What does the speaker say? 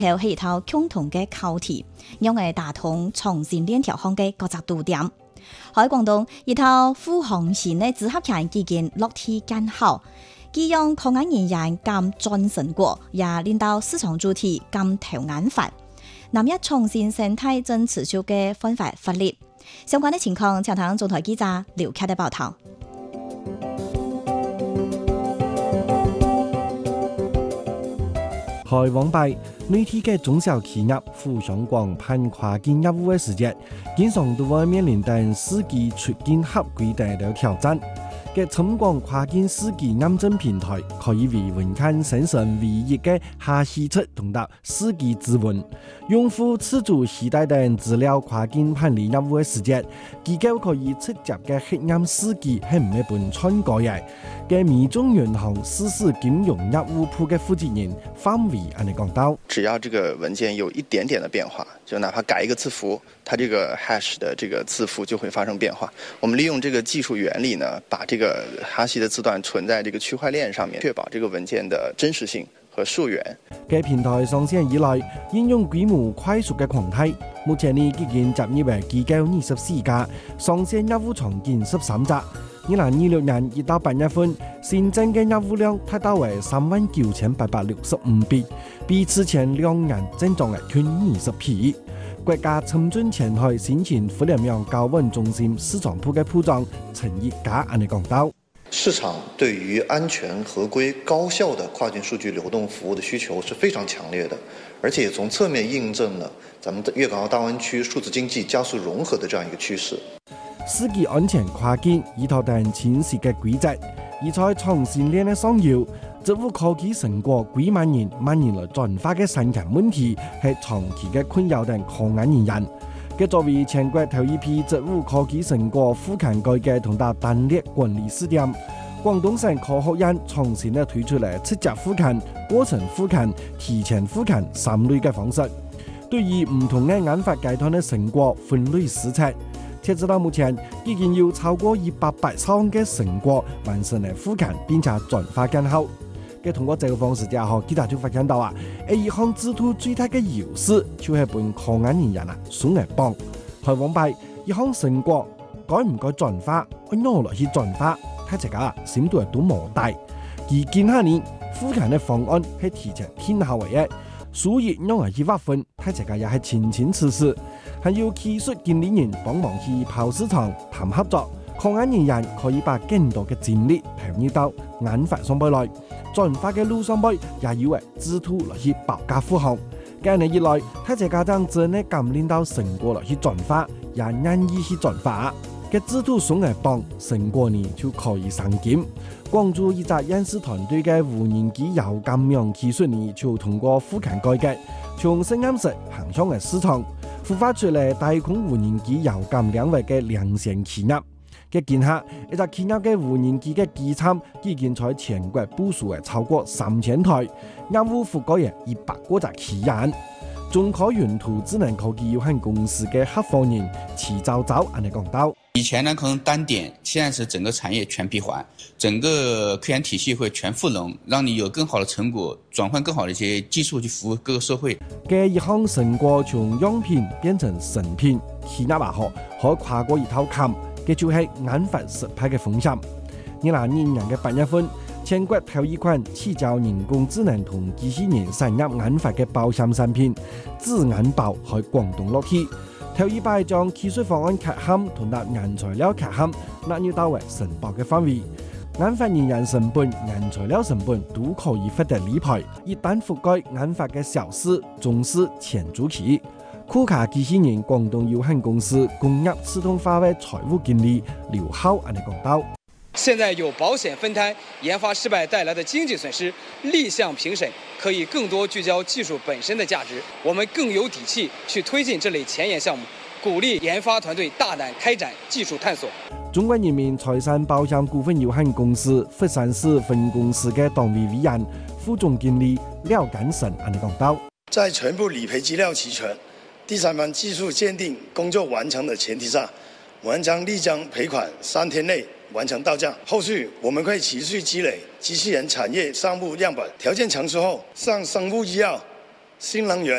係一套共同嘅考題，用嚟打通長線鏈條項嘅各個度點。喺廣東，一套副航線嘅組合拳已經落地建好，既用抗癌人員減轉成果，也令到市場主體減投眼法。南一重新生態正持續嘅方法發力，相關的情況，請聽總台記者劉凱的報道。 開往拜內地嘅中小企業互相廣辦跨境業務嘅時節，經常都會面臨等司機出境合規等嘅挑戰。嘅深廣跨境司機驗證平台可以為雲看生成唯一嘅下西出同達司機指紋，用戶自主攜帶等資料跨境辦理業務嘅時節，機構可以直接嘅核驗司機係唔係本村過嘅。嘅美中銀行實時金融業務部嘅負責人方偉安尼講到， 只要這個文件有一點點的變化，就哪怕改一個字符，它這個 hash 的這個字符就會發生變化。我們利用這個技術原理呢，把這個哈希的字段存在這個區塊鏈上面，確保這個文件的真實性和溯源。 嘅平台上線以來，應用規模快速嘅擴大，目前呢已經集入為機構24家，上線業務場景13家。2026年1到8月份，新增嘅業務量達到為39,865筆，比之前2年增長了近20倍。國家參准前海新型互聯網高穩中心市場部嘅部長陳一家安尼講到， 市場對於安全、合規、高效的跨境數據流動服務的需求是非常強烈的，而且從側面印證了咱們粵港澳大灣區數字經濟加速融合的這樣一個趨勢。 司機安全跨境依託定清晰嘅規則，而在長線鏈嘅上游，職務科技成果幾萬年來轉化嘅神經問題係長期嘅困擾定抗癌人員。佢作為全國頭一批職務科技成果復刊改革同達單列管理試點，廣東省科學院重新嘅推出嚟直接復刊、過程復刊、提前復刊3類嘅方式，對於唔同嘅研發階段嘅成果分類施測。截至到目前，已經有超過180項嘅成果完成了復刊並且轉化更好。嘅通過這個方式之後，記者就發現到一項制度最大嘅優勢就係本抗癌人員送嚟幫。開往拜一項成果該唔該轉化，按哪來去轉化，睇大家深度都冇大。而近下年復刊嘅方案係提前天後為一，所以用嚟去劃分，睇大家也係清清楚楚。還有技術經理人幫忙去跑市場談合作，抗癌人員可以把更多嘅精力投入到研發上邊來，轉化嘅路上邊也有制度來去保駕護航。近年以來，睇隻家長真係感應到成果來去轉化，也願意去轉化。嘅制度送嚟幫成果呢就可以上檢。廣州一家研製團隊嘅無人機遙感樣技術呢就通過復刊改革，從實驗室行向嘅市場。孵化出嚟太空無人機遙感領域嘅領先企業嘅見下，一隻企業嘅無人機嘅機艙已經在全國部署超過3000台，業務覆蓋100多隻企業。中科雲圖智能科技有限公司嘅合夥人齊昭昭安尼講到： 以前呢可能單點，現在是整個產業全閉環，整個科研體系會全賦能，讓你有更好的成果，轉換更好的一些技術去服務各個社會。 嘅一項成果從樣品變成成品，企業話可跨過一套坎，嘅就係研發失敗嘅風險。2022年嘅8月份，全國頭一款聚焦人工智能同機器人產業研發嘅保險產品智研保喺廣東落地。頭一擺將技術方案缺陷同埋原材料缺陷納入到為承保嘅範圍，研發人員成本、原材料成本都可以獲得理賠，一旦覆蓋研發嘅小試、中試、前租期。酷卡機器人廣東有限公司工業自動化嘅財務經理劉浩安尼講到： 現在有保險分攤研發失敗帶來的經濟損失，立項評審可以更多聚焦技術本身的價值，我們更有底氣去推進這類前沿項目，鼓勵研發團隊大膽開展技術探索。 中國人民財產保險股份有限公司佛山市分公司嘅黨委委員、副總經理廖錦成安尼講到： 在全部理賠資料齊全、第三方技術鑑定工作完成的前提下，我們將立將賠款3天內完成到賬。後續我們會持續積累機器人產業項目樣本，條件成熟後上生物醫藥、新能源、